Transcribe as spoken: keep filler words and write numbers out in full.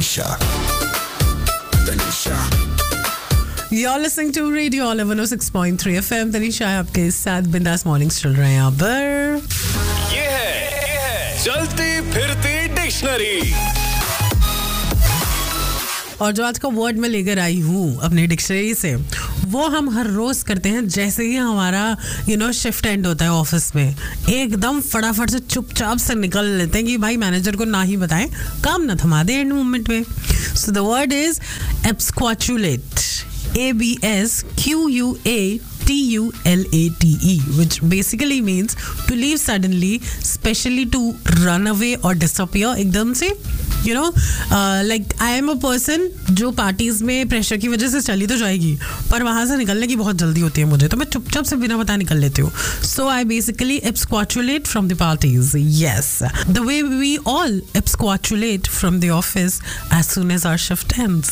Tanisha. Tanisha. You're listening to Radio Olive one oh six point three F M. Tanisha आपके साथ बिंदास mornings चल रहे हैं यहाँ पर. ये है, ये है चलती फिरती डिक्शनरी. और जो आज का वर्ड मैं लेकर आई हूँ अपनी डिक्शनरी से, वो हम हर रोज करते हैं जैसे ही हमारा यू नो शिफ्ट एंड होता है ऑफिस में. एकदम फटाफट से चुपचाप से निकल लेते हैं कि भाई मैनेजर को ना ही बताएं, काम ना थमा दे एंड मोमेंट में. So the word is एब्सक्वाचुलेट. A B S Q U A T U L A T E, which basically means to leave suddenly, especially to run away or disappear एकदम से. You know, uh, like I am a person जो parties में pressure की वजह से चली तो जाएगी, पर वहाँ से निकलने की बहुत जल्दी होती है मुझे, तो मैं चुपचाप से बिना बताए निकल लेती हूँ. So I basically absquatulate from the parties. Yes, the way we all absquatulate from the office as soon as our shift ends.